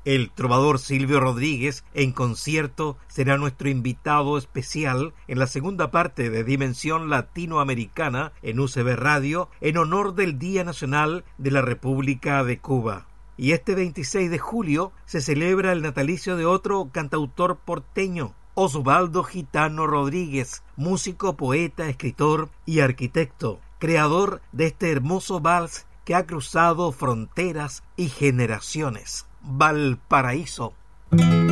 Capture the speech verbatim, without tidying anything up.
El trovador Silvio Rodríguez, en concierto, será nuestro invitado especial en la segunda parte de Dimensión Latinoamericana en U C B Radio, en honor del Día Nacional de la República de Cuba. Y este veintiséis de julio se celebra el natalicio de otro cantautor porteño, Osvaldo Gitano Rodríguez, músico, poeta, escritor y arquitecto, creador de este hermoso vals que ha cruzado fronteras y generaciones. Valparaíso.